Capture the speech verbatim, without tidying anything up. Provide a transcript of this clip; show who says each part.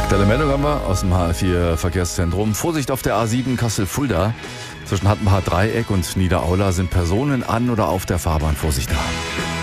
Speaker 1: Aktuelle Meldung haben wir aus dem H R vier Verkehrszentrum. Vorsicht auf der A sieben Kassel-Fulda. Zwischen Hattenbach Dreieck und Niederaula sind Personen an oder auf der Fahrbahn. Vorsicht da.